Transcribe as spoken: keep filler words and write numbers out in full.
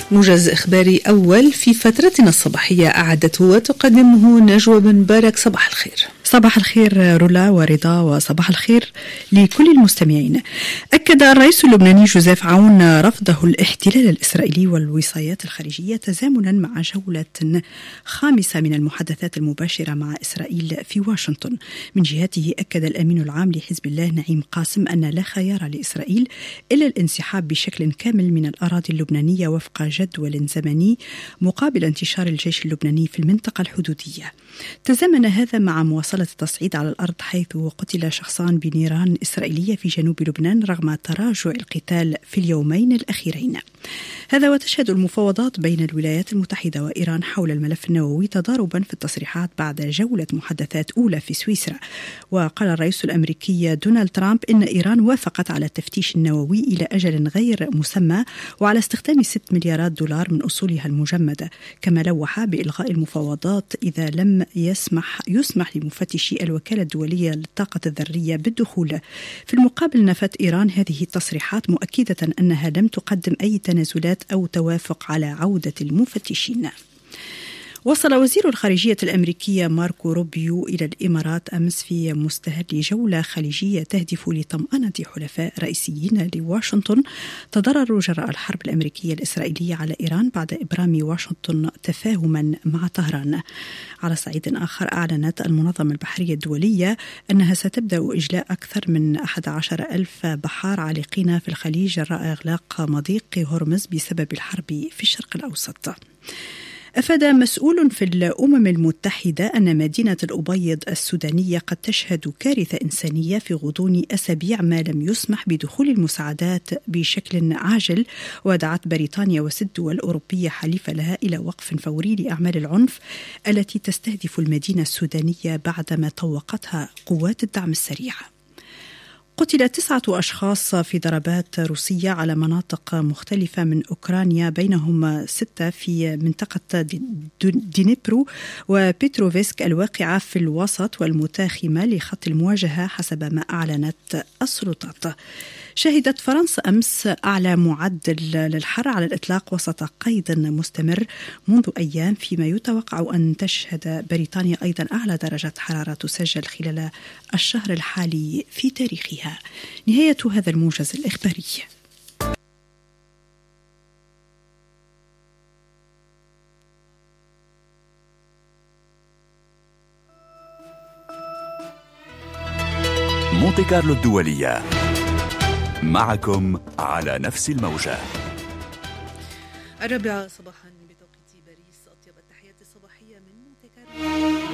موجز إخباري أول في فترتنا الصباحية أعدته وتقدمه نجوى بن مبارك. صباح الخير. صباح الخير رولا ورضا، وصباح الخير لكل المستمعين. أكد الرئيس اللبناني جوزيف عون رفضه الاحتلال الإسرائيلي والوصايات الخارجية تزامنا مع جولة خامسة من المحادثات المباشرة مع إسرائيل في واشنطن. من جهته أكد الأمين العام لحزب الله نعيم قاسم أن لا خيار لإسرائيل إلا الانسحاب بشكل كامل من الأراضي اللبنانية وفق جدول زمني مقابل انتشار الجيش اللبناني في المنطقة الحدودية. تزامن هذا مع مواصلة التصعيد على الأرض، حيث قتل شخصان بنيران إسرائيلية في جنوب لبنان رغم تراجع القتال في اليومين الأخيرين. هذا وتشهد المفاوضات بين الولايات المتحدة وإيران حول الملف النووي تضاربا في التصريحات بعد جولة محادثات أولى في سويسرا. وقال الرئيس الأمريكي دونالد ترامب إن إيران وافقت على التفتيش النووي إلى أجل غير مسمى وعلى استخدام ستة مليارات دولار من أصولها المجمدة، كما لوح بإلغاء المفاوضات إذا لم يسمح يسمح لمفتشي الوكالة الدولية للطاقة الذرية بالدخول. في المقابل نفت إيران هذه التصريحات مؤكدة أنها لم تقدم أي تنازلات أو توافق على عودة المفتشين. وصل وزير الخارجية الأمريكية ماركو روبيو إلى الإمارات أمس في مستهل جولة خليجية تهدف لطمأنة حلفاء رئيسيين لواشنطن تضرروا جراء الحرب الأمريكية الإسرائيلية على إيران بعد إبرام واشنطن تفاهما مع طهران. على صعيد آخر، أعلنت المنظمة البحرية الدولية أنها ستبدأ إجلاء أكثر من أحد عشر ألف بحار عالقين في الخليج جراء إغلاق مضيق هرمز بسبب الحرب في الشرق الأوسط. أفاد مسؤول في الأمم المتحدة أن مدينة الأبيض السودانية قد تشهد كارثة إنسانية في غضون أسابيع ما لم يسمح بدخول المساعدات بشكل عاجل، ودعت بريطانيا وست دول أوروبية حليفة لها إلى وقف فوري لأعمال العنف التي تستهدف المدينة السودانية بعدما طوقتها قوات الدعم السريع. قتل تسعة أشخاص في ضربات روسية على مناطق مختلفة من أوكرانيا، بينهم ستة في منطقة دينيبرو وبيتروفسك الواقعة في الوسط والمتاخمة لخط المواجهة حسب ما أعلنت السلطات. شهدت فرنسا أمس أعلى معدل للحر على الإطلاق وسط قيد مستمر منذ أيام، فيما يتوقع أن تشهد بريطانيا أيضا أعلى درجة حرارة تسجل خلال الشهر الحالي في تاريخها. نهاية هذا الموجز الإخباري. مونتي كارلو الدولية معكم على نفس الموجة. الرابعة صباحا بتوقيت باريس. أطيب التحيات الصباحية من مونتي كارلو.